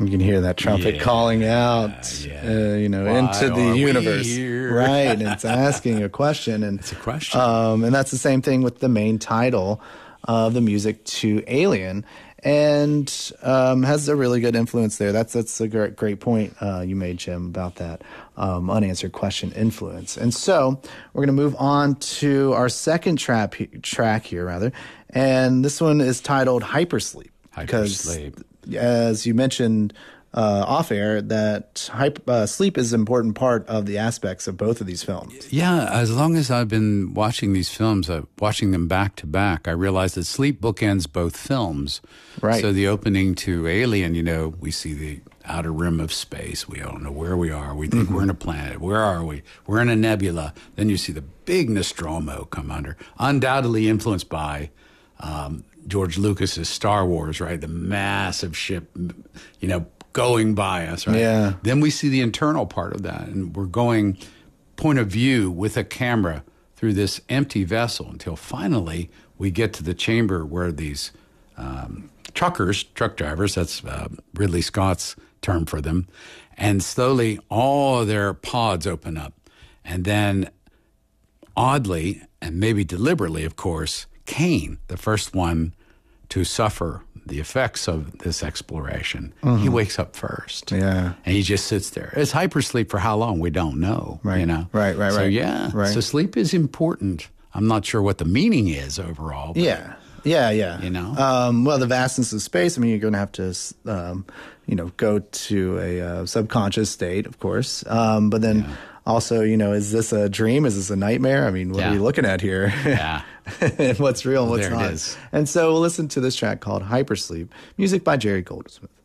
You can hear that trumpet calling out, into the universe. Right, and it's asking a question. And it's a question. And that's the same thing with the main title of the music to Alien. And has a really good influence there. That's a great point you made, Jim, about that unanswered question influence. And so we're going to move on to our second track here, and this one is titled Hypersleep. Hypersleep. Because, as you mentioned off air, that sleep is an important part of the aspects of both of these films. Yeah, as long as I've been watching these films, watching them back to back, I realized that sleep bookends both films. Right. So the opening to Alien, we see the outer rim of space. We don't know where we are. We think we're in a planet. Where are we? We're in a nebula. Then you see the big Nostromo come under, undoubtedly influenced by George Lucas's Star Wars, right? The massive ship, going by us, right? Yeah. Then we see the internal part of that, and we're going point of view with a camera through this empty vessel until finally we get to the chamber where these truck drivers, that's Ridley Scott's term for them, and slowly all of their pods open up. And then oddly, and maybe deliberately, of course, Kane, the first one to suffer the effects of this exploration, he wakes up first. Yeah. And he just sits there. It's hypersleep for how long? We don't know. Right. Right. So, yeah. Right. So sleep is important. I'm not sure what the meaning is overall. But, Yeah. Well, the vastness of space, you're going to have to, go to a subconscious state, of course. But then also, is this a dream? Is this a nightmare? What are we looking at here? Yeah. And what's real and what's there not. It is. And so we'll listen to this track called Hypersleep, music by Jerry Goldsmith.